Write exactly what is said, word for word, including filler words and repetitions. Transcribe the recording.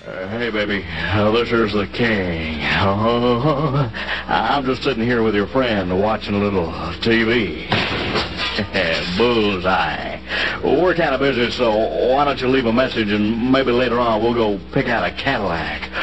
Uh, hey, baby. Uh, this is the king. Uh, I'm just sitting here with your friend watching a little T V. Bullseye. We're kind of busy, so why don't you leave a message and maybe later on we'll go pick out a Cadillac